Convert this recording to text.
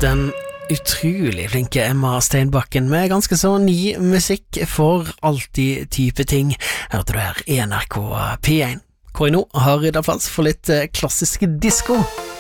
Den utrolig flinke Emma Steinbakken med ganske så ny musikk for alltid type ting. Hørte du her i NRK P1, hvor jeg nå har ryddet plass for litt klassisk disco.